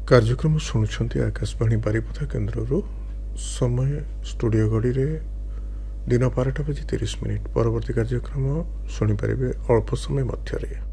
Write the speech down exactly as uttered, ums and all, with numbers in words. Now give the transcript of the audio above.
कार्यक्रम शुणुंट आकाशवाणी बारिपदा केन्द्र समय स्टूडियो घड़ी दिन बारटा बजे तीस मिनिट परवर्ती कार्यक्रम शुणिपारे अल्प समय मध्य।